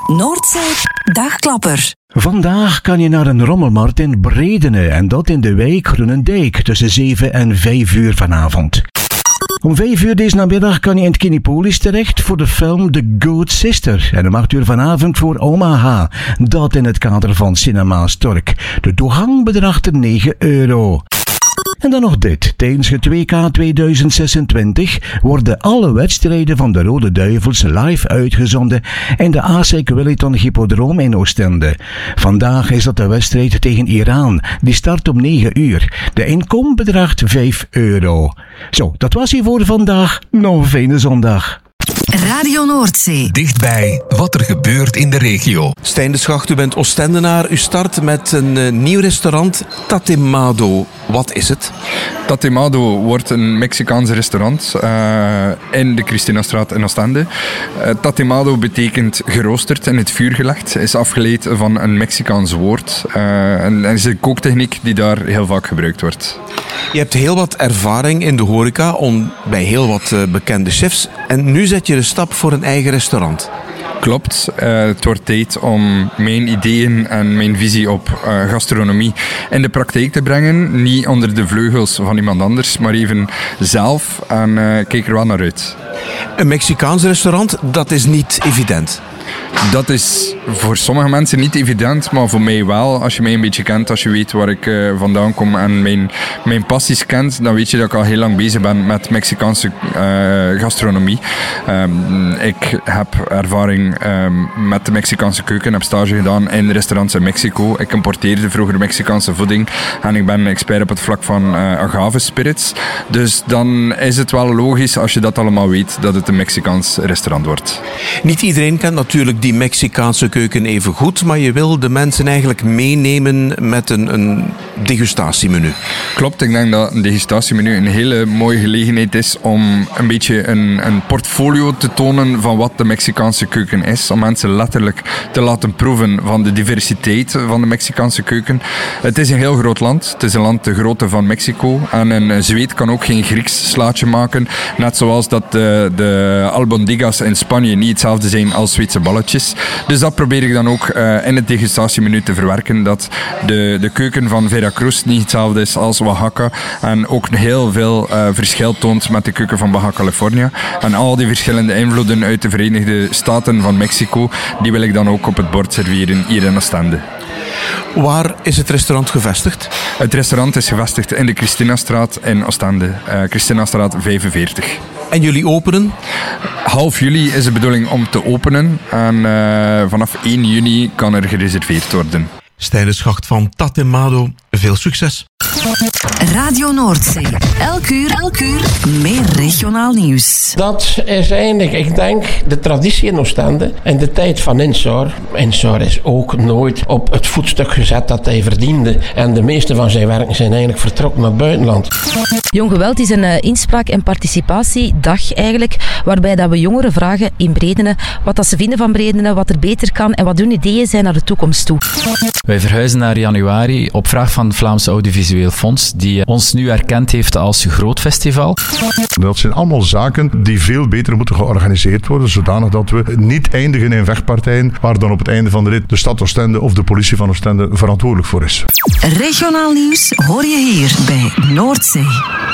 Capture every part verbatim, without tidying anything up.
Noordzee Dagklapper. Vandaag kan je naar een rommelmarkt in Bredene en dat in de wijk Groenendijk tussen zeven en vijf uur vanavond. Om vijf uur deze namiddag kan je in het Kinepolis terecht voor de film The Good Sister. En om acht uur vanavond voor Omaha. Dat in het kader van Cinema Stork. De toegang bedraagt negen euro. En dan nog dit. Tijdens het W K tweeduizend zesentwintig worden alle wedstrijden van de Rode Duivels live uitgezonden in de A S I C Williton Hippodroom in Oostende. Vandaag is dat de wedstrijd tegen Iran. Die start om negen uur. De inkom bedraagt vijf euro. Zo, dat was hier voor vandaag. Nog een fijne zondag. Radio Noordzee. Dichtbij wat er gebeurt in de regio. Stijn de Schacht, u bent Oostendenaar. U start met een uh, nieuw restaurant, Tatemado. Wat is het? Tatemado wordt een Mexicaans restaurant uh, in de Christinastraat in Oostende. Uh, Tatemado betekent geroosterd, in het vuur gelegd. Is afgeleid van een Mexicaans woord. Uh, en is een kooktechniek die daar heel vaak gebruikt wordt. Je hebt heel wat ervaring in de horeca om, bij heel wat uh, bekende chefs. En nu zet je de stap voor een eigen restaurant. Klopt. Uh, het wordt tijd om mijn ideeën en mijn visie op uh, gastronomie in de praktijk te brengen. Niet onder de vleugels van iemand anders, maar even zelf. En uh, kijk er wel naar uit. Een Mexicaans restaurant, dat is niet evident. Dat is voor sommige mensen niet evident, maar voor mij wel. Als je mij een beetje kent, als je weet waar ik uh, vandaan kom en mijn, mijn passies kent, dan weet je dat ik al heel lang bezig ben met Mexicaanse uh, gastronomie. Um, ik heb ervaring um, met de Mexicaanse keuken, heb stage gedaan in restaurants in Mexico. Ik importeerde vroeger Mexicaanse voeding en ik ben expert op het vlak van uh, agave spirits. Dus dan is het wel logisch, als je dat allemaal weet, dat het een Mexicaans restaurant wordt. Niet iedereen kent natuurlijk die Mexicaanse keuken even goed, maar je wil de mensen eigenlijk meenemen met een, een degustatiemenu. Klopt, ik denk dat een degustatiemenu een hele mooie gelegenheid is om een beetje een, een portfolio te tonen van wat de Mexicaanse keuken is. Om mensen letterlijk te laten proeven van de diversiteit van de Mexicaanse keuken. Het is een heel groot land. Het is een land de grootte van Mexico. En een Zweed kan ook geen Grieks slaatje maken. Net zoals dat de, de albondigas in Spanje niet hetzelfde zijn als Zweedse balletjes. Dus dat probeer ik dan ook uh, in het degustatiemenu te verwerken. Dat de, de keuken van Veracruz niet hetzelfde is als Oaxaca. En ook heel veel uh, verschil toont met de keuken van Baja California. En al die verschillende invloeden uit de Verenigde Staten van Mexico, die wil ik dan ook op het bord serveren hier in Oostende. Waar is het restaurant gevestigd? Het restaurant is gevestigd in de Christinastraat in Oostende. Uh, Christinastraat vijfenveertig. En jullie openen? Half juli is de bedoeling om te openen. En uh, vanaf één juni kan er gereserveerd worden. Stijn de Schacht van Tatemado. Veel succes. Radio Noordzee. Elk uur, elk uur meer regionaal nieuws. Dat is eigenlijk, ik denk, de traditie in Oostende en de tijd van Ensor. Ensor is ook nooit op het voetstuk gezet dat hij verdiende. En de meeste van zijn werken zijn eigenlijk vertrokken naar het buitenland. Jong Geweld is een uh, inspraak- en participatiedag eigenlijk, waarbij dat we jongeren vragen in Bredene wat dat ze vinden van Bredene, wat er beter kan en wat hun ideeën zijn naar de toekomst toe. Wij verhuizen naar januari op vraag van het Vlaams Audiovisueel Fonds, die ons nu erkend heeft als groot festival. Dat zijn allemaal zaken die veel beter moeten georganiseerd worden, zodanig dat we niet eindigen in vechtpartijen waar dan op het einde van de rit de stad Oostende of de politie van Oostende verantwoordelijk voor is. Regionaal nieuws hoor je hier bij Noordzee.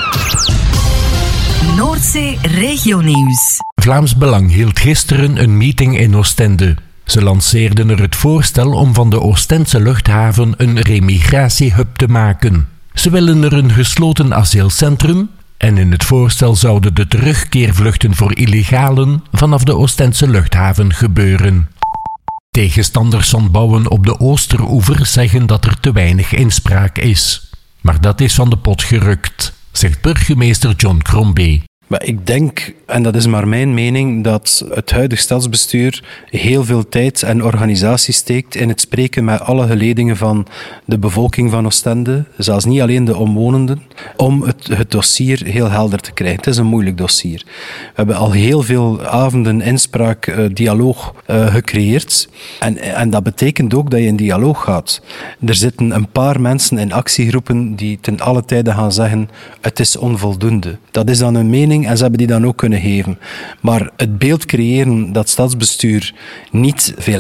Noordzee Regionieuws. Vlaams Belang hield gisteren een meeting in Oostende. Ze lanceerden er het voorstel om van de Oostendse luchthaven een remigratiehub te maken. Ze willen er een gesloten asielcentrum en in het voorstel zouden de terugkeervluchten voor illegalen vanaf de Oostendse luchthaven gebeuren. Tegenstanders van bouwen op de Oosteroever zeggen dat er te weinig inspraak is. Maar dat is van de pot gerukt, zegt burgemeester John Crombie. Maar ik denk, en dat is maar mijn mening, dat het huidige stadsbestuur heel veel tijd en organisatie steekt in het spreken met alle geledingen van de bevolking van Oostende, zelfs niet alleen de omwonenden, om het, het dossier heel helder te krijgen. Het is een moeilijk dossier. We hebben al heel veel avonden inspraak, uh, dialoog uh, gecreëerd. En, en dat betekent ook dat je in dialoog gaat. Er zitten een paar mensen in actiegroepen die ten alle tijde gaan zeggen, het is onvoldoende. Dat is dan een mening en ze hebben die dan ook kunnen geven. Maar het beeld creëren dat stadsbestuur niet veel